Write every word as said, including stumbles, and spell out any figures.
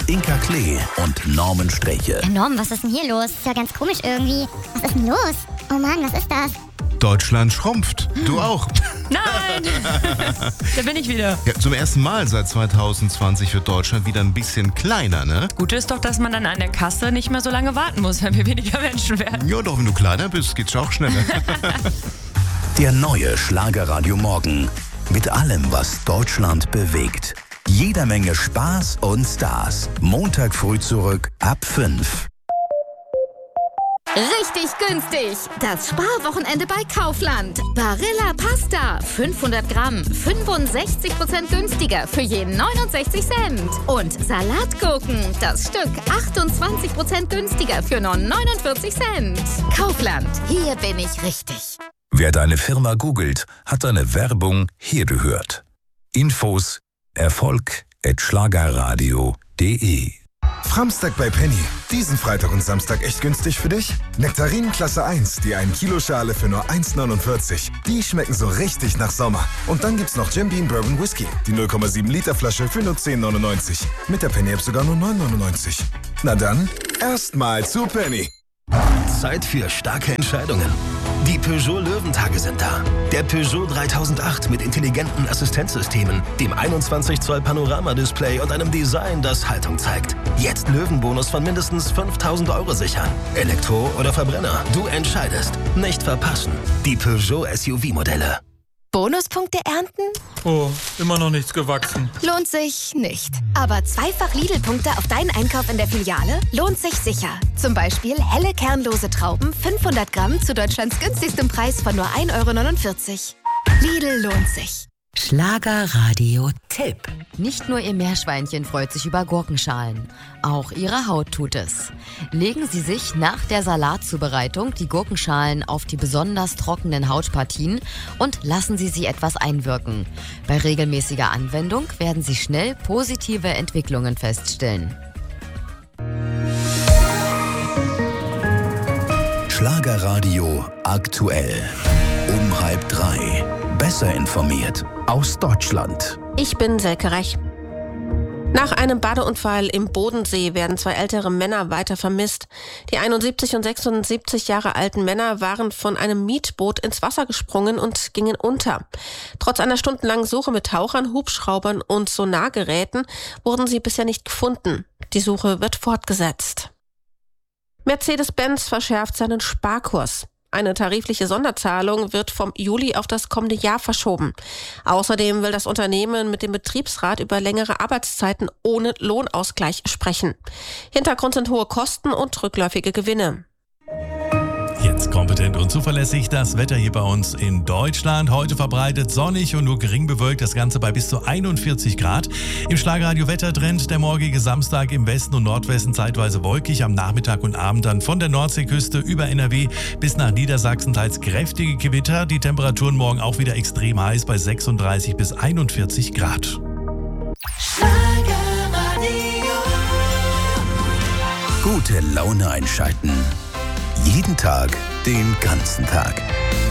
Inka Klee und Norman Sträche. Herr Norman, was ist denn hier los? Ist ja ganz komisch irgendwie. Was ist denn los? Oh Mann, was ist das? Deutschland schrumpft. Du auch. Nein! Da bin ich wieder. Ja, zum ersten Mal seit zwanzig zwanzig wird Deutschland wieder ein bisschen kleiner, ne? Gut ist doch, dass man dann an der Kasse nicht mehr so lange warten muss, wenn wir weniger Menschen werden. Ja, doch, wenn du kleiner bist, geht's auch schneller. Der neue Schlagerradio Morgen. Mit allem, was Deutschland bewegt. Jeder Menge Spaß und Stars. Montag früh zurück ab fünf. Richtig günstig! Das Sparwochenende bei Kaufland. Barilla Pasta, fünfhundert Gramm, fünfundsechzig Prozent günstiger für je neunundsechzig Cent. Und Salatgurken, das Stück achtundzwanzig Prozent günstiger für nur neunundvierzig Cent. Kaufland, hier bin ich richtig. Wer deine Firma googelt, hat deine Werbung hier gehört. Infos erfolg at schlagerradio punkt de. Framstag bei Penny. Diesen Freitag und Samstag echt günstig für dich? Nektarinen Klasse eins, die ein Kilo Schale für nur eins neunundvierzig. Die schmecken so richtig nach Sommer. Und dann gibt's noch Jim Beam Bourbon Whisky, die null Komma sieben Liter Flasche für nur zehn neunundneunzig. Mit der Penny-App sogar nur neun neunundneunzig. Na dann, erstmal zu Penny. Zeit für starke Entscheidungen. Die Peugeot Löwentage sind da. Der Peugeot dreitausendacht mit intelligenten Assistenzsystemen, dem einundzwanzig Zoll Panoramadisplay und einem Design, das Haltung zeigt. Jetzt Löwenbonus von mindestens fünftausend Euro sichern. Elektro oder Verbrenner, du entscheidest. Nicht verpassen. Die Peugeot S U V-Modelle. Bonuspunkte ernten? Oh, immer noch nichts gewachsen. Lohnt sich nicht. Aber zweifach Lidl-Punkte auf deinen Einkauf in der Filiale lohnt sich sicher. Zum Beispiel helle kernlose Trauben, fünfhundert Gramm zu Deutschlands günstigstem Preis von nur ein Euro neunundvierzig. Lidl lohnt sich. Schlagerradio-Tipp. Nicht nur Ihr Meerschweinchen freut sich über Gurkenschalen, auch Ihre Haut tut es. Legen Sie sich nach der Salatzubereitung die Gurkenschalen auf die besonders trockenen Hautpartien und lassen Sie sie etwas einwirken. Bei regelmäßiger Anwendung werden Sie schnell positive Entwicklungen feststellen. Schlagerradio aktuell. Um halb drei. Besser informiert aus Deutschland. Ich bin Selke Rech. Nach einem Badeunfall im Bodensee werden zwei ältere Männer weiter vermisst. Die einundsiebzig und sechsundsiebzig Jahre alten Männer waren von einem Mietboot ins Wasser gesprungen und gingen unter. Trotz einer stundenlangen Suche mit Tauchern, Hubschraubern und Sonargeräten wurden sie bisher nicht gefunden. Die Suche wird fortgesetzt. Mercedes-Benz verschärft seinen Sparkurs. Eine tarifliche Sonderzahlung wird vom Juli auf das kommende Jahr verschoben. Außerdem will das Unternehmen mit dem Betriebsrat über längere Arbeitszeiten ohne Lohnausgleich sprechen. Hintergrund sind hohe Kosten und rückläufige Gewinne. Jetzt kompetent und zuverlässig das Wetter hier bei uns in Deutschland. Heute verbreitet sonnig und nur gering bewölkt, das Ganze bei bis zu einundvierzig Grad. Im Schlagerradio Wettertrend der morgige Samstag im Westen und Nordwesten zeitweise wolkig, am Nachmittag und Abend dann von der Nordseeküste über N R W bis nach Niedersachsen teils kräftige Gewitter. Die Temperaturen morgen auch wieder extrem heiß bei sechsunddreißig bis einundvierzig Grad. Gute Laune einschalten. Jeden Tag, den ganzen Tag.